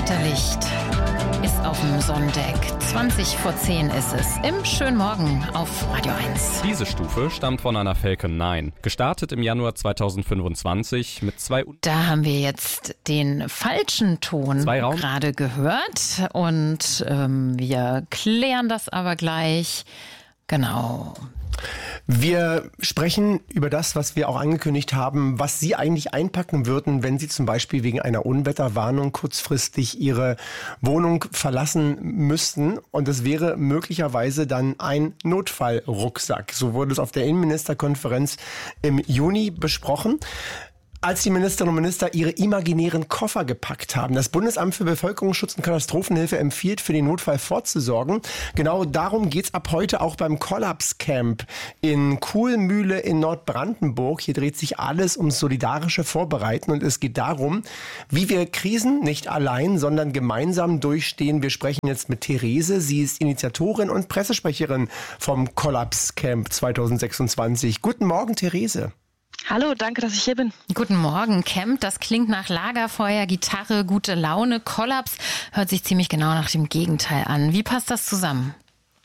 Wetterlicht ist auf dem Sonnendeck. 20 vor 10 ist es. Im schönen Morgen auf Radio 1. Diese Stufe stammt von einer Falcon 9. Gestartet im Januar 2025 mit Da haben wir jetzt den falschen Ton gerade gehört. Und wir klären das aber gleich. Genau. Wir sprechen über das, was wir auch angekündigt haben, was Sie eigentlich einpacken würden, wenn Sie zum Beispiel wegen einer Unwetterwarnung kurzfristig Ihre Wohnung verlassen müssten. Und es wäre möglicherweise dann ein Notfallrucksack. So wurde es auf der Innenministerkonferenz im Juni besprochen. Als die Ministerinnen und Minister ihre imaginären Koffer gepackt haben. Das Bundesamt für Bevölkerungsschutz und Katastrophenhilfe empfiehlt, für den Notfall vorzusorgen. Genau darum geht's ab heute auch beim Kollaps-Camp in Kuhlmühle in Nordbrandenburg. Hier dreht sich alles ums solidarische Vorbereiten und es geht darum, wie wir Krisen nicht allein, sondern gemeinsam durchstehen. Wir sprechen jetzt mit Therese. Sie ist Initiatorin und Pressesprecherin vom Kollaps-Camp 2026. Guten Morgen, Therese. Hallo, danke, dass ich hier bin. Guten Morgen, Camp. Das klingt nach Lagerfeuer, Gitarre, gute Laune. Kollaps hört sich ziemlich genau nach dem Gegenteil an. Wie passt das zusammen?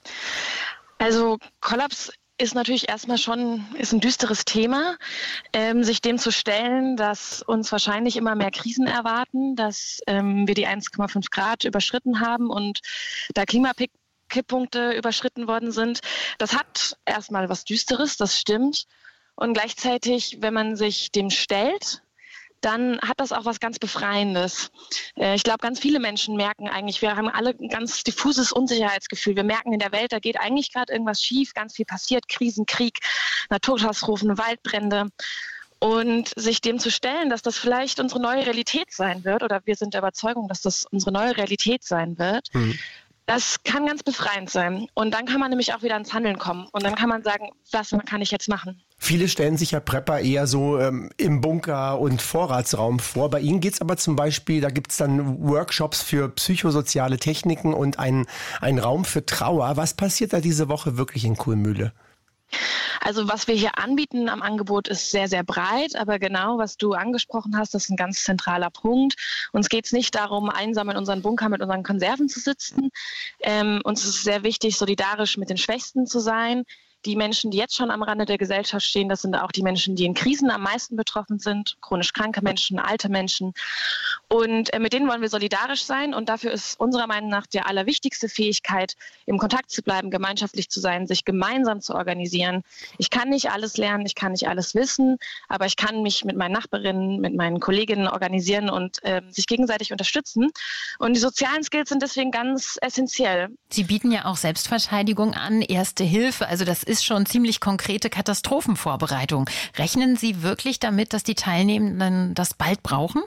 Also Kollaps ist natürlich erstmal schon ein düsteres Thema, sich dem zu stellen, dass uns wahrscheinlich immer mehr Krisen erwarten, dass wir die 1,5 Grad überschritten haben und da Klimakipppunkte überschritten worden sind. Das hat erstmal was Düsteres, das stimmt. Und gleichzeitig, wenn man sich dem stellt, dann hat das auch was ganz Befreiendes. Ich glaube, ganz viele Menschen merken eigentlich, wir haben alle ein ganz diffuses Unsicherheitsgefühl. Wir merken in der Welt, da geht eigentlich gerade irgendwas schief, ganz viel passiert, Krisen, Krieg, Naturkatastrophen, Waldbrände. Und sich dem zu stellen, dass das vielleicht unsere neue Realität sein wird, oder wir sind der Überzeugung, dass das unsere neue Realität sein wird, das kann ganz befreiend sein. Und dann kann man nämlich auch wieder ins Handeln kommen. Und dann kann man sagen, was kann ich jetzt machen? Viele stellen sich ja Prepper eher so im Bunker und Vorratsraum vor. Bei Ihnen geht's aber zum Beispiel, da gibt's dann Workshops für psychosoziale Techniken und einen Raum für Trauer. Was passiert da diese Woche wirklich in Kuhlmühle? Also was wir hier anbieten am Angebot ist sehr, sehr breit, aber genau, was du angesprochen hast, das ist ein ganz zentraler Punkt. Uns geht es nicht darum, einsam in unseren Bunker mit unseren Konserven zu sitzen. Uns ist sehr wichtig, solidarisch mit den Schwächsten zu sein. Die Menschen, die jetzt schon am Rande der Gesellschaft stehen, das sind auch die Menschen, die in Krisen am meisten betroffen sind, chronisch kranke Menschen, alte Menschen. Und mit denen wollen wir solidarisch sein. Und dafür ist unserer Meinung nach die allerwichtigste Fähigkeit, im Kontakt zu bleiben, gemeinschaftlich zu sein, sich gemeinsam zu organisieren. Ich kann nicht alles lernen, ich kann nicht alles wissen, aber ich kann mich mit meinen Nachbarinnen, mit meinen Kolleginnen organisieren und sich gegenseitig unterstützen. Und die sozialen Skills sind deswegen ganz essentiell. Sie bieten ja auch Selbstverteidigung an, Erste Hilfe. Also das ist schon ziemlich konkrete Katastrophenvorbereitung. Rechnen Sie wirklich damit, dass die Teilnehmenden das bald brauchen?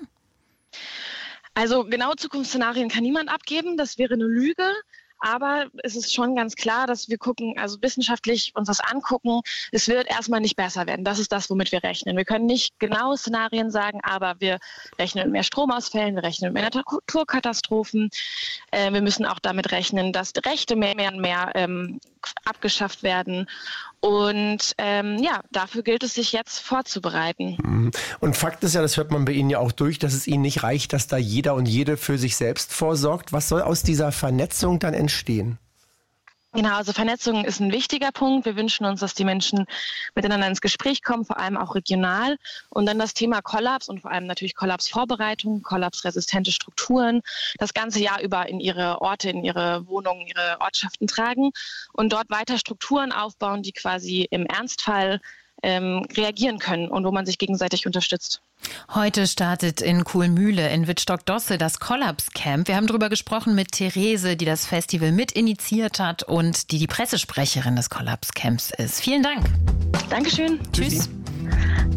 Also genaue Zukunftsszenarien kann niemand abgeben. Das wäre eine Lüge. Aber es ist schon ganz klar, dass wir gucken, also wissenschaftlich uns das angucken, es wird erstmal nicht besser werden. Das ist das, womit wir rechnen. Wir können nicht genaue Szenarien sagen, aber wir rechnen mit mehr Stromausfällen, wir rechnen mit mehr Naturkatastrophen. Wir müssen auch damit rechnen, dass Rechte mehr und mehr abgeschafft werden. Und dafür gilt es, sich jetzt vorzubereiten. Und Fakt ist ja, das hört man bei Ihnen ja auch durch, dass es Ihnen nicht reicht, dass da jeder und jede für sich selbst vorsorgt. Was soll aus dieser Vernetzung dann entstehen? Genau, also Vernetzung ist ein wichtiger Punkt. Wir wünschen uns, dass die Menschen miteinander ins Gespräch kommen, vor allem auch regional. Und dann das Thema Kollaps und vor allem natürlich Kollapsvorbereitung, kollapsresistente Strukturen, das ganze Jahr über in ihre Orte, in ihre Wohnungen, ihre Ortschaften tragen und dort weiter Strukturen aufbauen, die quasi im Ernstfall reagieren können und wo man sich gegenseitig unterstützt. Heute startet in Kuhlmühle in Wittstock-Dosse das Kollaps-Camp. Wir haben darüber gesprochen mit Therese, die das Festival mit initiiert hat und die Pressesprecherin des Kollaps-Camps ist. Vielen Dank. Dankeschön. Tschüss.